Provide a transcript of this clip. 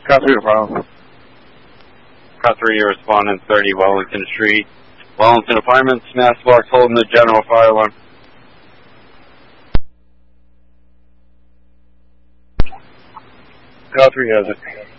Copy your file. Cut 3, your respondent, 30 Wellington Street. Wellington Apartments, Mass Box holding the general fire alarm. Call 3 has it.